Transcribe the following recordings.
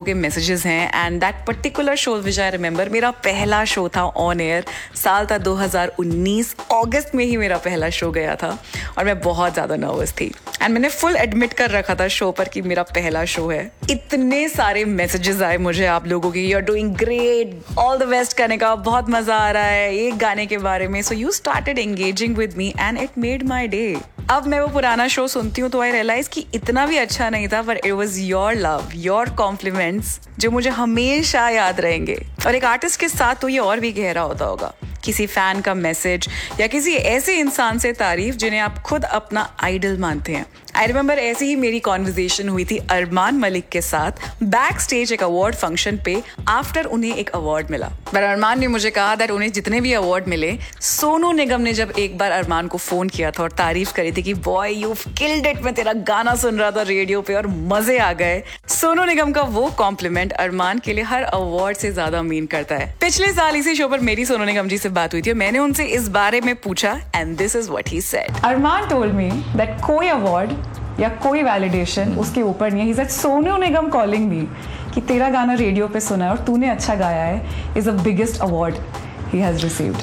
के मैसेजेस हैं and that particular show which I remember, मेरा पहला शो था ऑन एयर, साल था 2019, अगस्त में ही मेरा पहला शो गया था और मैं बहुत ज़्यादा नर्वस थी एंड मैंने फुल एडमिट कर रखा था शो पर कि मेरा पहला शो है। इतने सारे मैसेजेस आए मुझे आप लोगों के, you are doing great, all the best करने का, बहुत मजा आ रहा है एक गाने के बारे में, so you started engaging with me and it made my day. अब मैं वो पुराना शो सुनती हूँ तो आई रियलाइज कि इतना भी अच्छा नहीं था, but it was your love, your compliments जो मुझे हमेशा याद रहेंगे। और एक आर्टिस्ट के साथ तो ये और भी गहरा होता होगा, किसी फैन का मैसेज या किसी ऐसे इंसान से तारीफ जिन्हें आप खुद अपना आइडल मानते हैं। आई रिमेंबर ऐसी ही मेरी कॉन्वर्जेशन हुई थी अरमान मलिक के साथ बैक स्टेज एक अवार्ड फंक्शन पे, आफ्टर उन्हें एक अवार्ड मिला। पर अरमान ने मुझे कहा दैट उन्हें जितने भी अवार्ड मिले, सोनू निगम ने जब एक बार अरमान को फोन किया था और तारीफ करी थी कि बॉय यू किल्ड इट, मैं तेरा गाना सुन रहा था रेडियो पे और मजे आ गए। सोनू निगम का वो कॉम्प्लीमेंट अरमान के लिए हर अवार्ड से ज्यादा मीन करता है। पिछले साल इसी शो पर मेरी सोनू निगम जी से बात हुई थी और मैंने उनसे इस बारे में पूछा and this is what he said. Armaan told me that कोई अवार्ड या कोई वैलिडेशन उसके ऊपर नहीं है। He said Sonu Nigam calling me कि तेरा गाना रेडियो पे सुना है और तूने अच्छा गाया है is the biggest award he has received.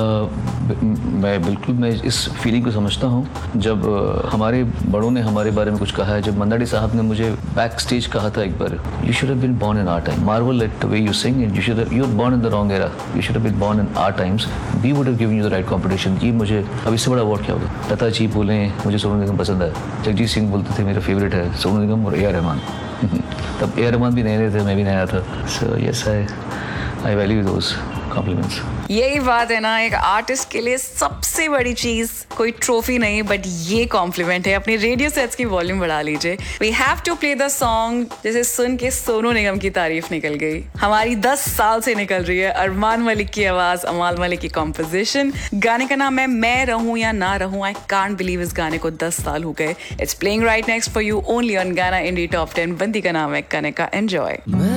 मैं इस फीलिंग को समझता हूँ। जब हमारे बड़ों ने हमारे बारे में कुछ कहा है, जब मंदाड़ी साहब ने मुझे बैक स्टेज कहा था एक बार, you should have been born in our time, Marvel at the way you sing and you are born in the wrong era, you should have been born in our times, we would have given you the right competition. ये मुझे अब इससे बड़ा award क्या होगा। लता जी बोले मुझे सोनू निगम पसंद है, जगजीत सिंह बोलते थे मेरा फेवरेट है सोनू निगम और ए आर रहमान। तब ए आर रहमान भी नए थे, मैं भी नया था। So yes I value those compliments. यही बात है ना, एक आर्टिस्ट के लिए सबसे बड़ी चीज कोई ट्रॉफी नहीं बट ये कॉम्प्लीमेंट है। अपने रेडियो सेट्स की वॉल्यूम बढ़ा लीजिए। We have to play the song जिसे सुन के सोनू निगम की तारीफ निकल गई, हमारी 10 साल से निकल रही है। अरमान मलिक की आवाज, अमाल मलिक की कॉम्पोजिशन। गाने का नाम है मैं रहूं या ना रहूं। आई कांट बिलीव इस गाने को 10 साल हो गए। It's playing right next for you only on गाना इंडी टॉप 10। बंदी का नाम है कने का। एंजॉय।